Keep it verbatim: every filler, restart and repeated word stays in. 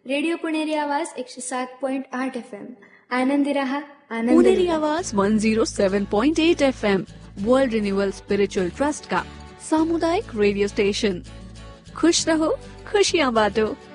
Radio Puneri आवाज एकशे सात पॉइंट आठ एफ एम. आनंदी रहा, आनंद पुणेरी आवाज one zero seven point eight F M world renewal spiritual trust का सामुदायिक रेडियो स्टेशन. खुश रहो, खुशियाँ बांटो.